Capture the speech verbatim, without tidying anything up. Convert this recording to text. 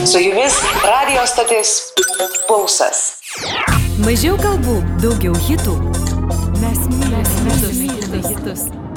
Su jumis radio stotis Pulsas. Mažiau kalbų, daugiau hitų. Mes mylime hitus.